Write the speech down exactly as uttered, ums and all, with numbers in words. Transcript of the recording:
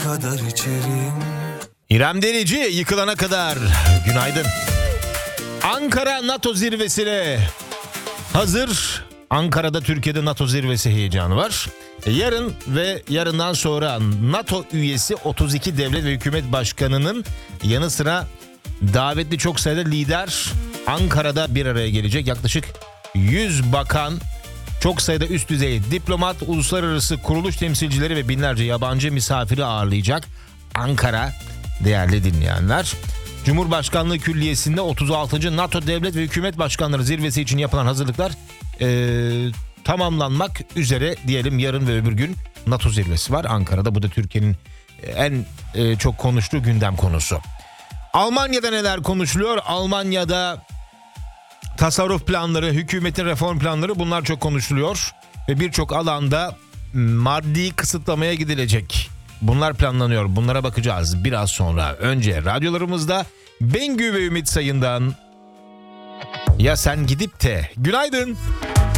kadar içerim. İrem Derici yıkılana kadar. Günaydın. Ankara NATO zirvesine hazır. Ankara'da Türkiye'de NATO zirvesi heyecanı var. Yarın ve yarından sonra NATO üyesi otuz iki devlet ve hükümet başkanının yanı sıra davetli çok sayıda lider Ankara'da bir araya gelecek. Yaklaşık yüz bakan, çok sayıda üst düzey diplomat, uluslararası kuruluş temsilcileri ve binlerce yabancı misafiri ağırlayacak Ankara, değerli dinleyenler. Cumhurbaşkanlığı Külliyesi'nde otuz altıncı NATO Devlet ve Hükümet Başkanları Zirvesi için yapılan hazırlıklar ee, tamamlanmak üzere diyelim. Yarın ve öbür gün NATO zirvesi var Ankara'da. Bu da Türkiye'nin en e, çok konuştuğu gündem konusu. Almanya'da neler konuşuluyor? Almanya'da tasarruf planları, hükümetin reform planları, bunlar çok konuşuluyor. Ve birçok alanda maddi kısıtlamaya gidilecek. Bunlar planlanıyor. Bunlara bakacağız biraz sonra. Önce radyolarımızda Bengü ve Ümit Sayın'dan Ya Sen Gidip de. Günaydın.